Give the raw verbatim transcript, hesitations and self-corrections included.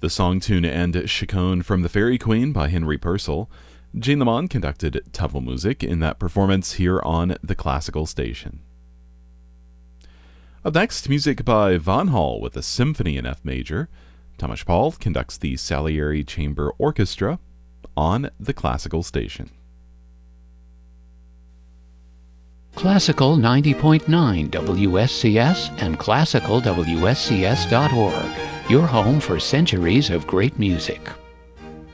The song, tune, and Chaconne from The Fairy Queen by Henry Purcell. Jean Lamond conducted Tafelmusik in that performance here on the Classical Station. Up next, music by Van Hall with a symphony in F major. Tomasz Paul conducts the Salieri Chamber Orchestra on the Classical Station. Classical ninety point nine W S C S and classical W S C S dot org, your home for centuries of great music.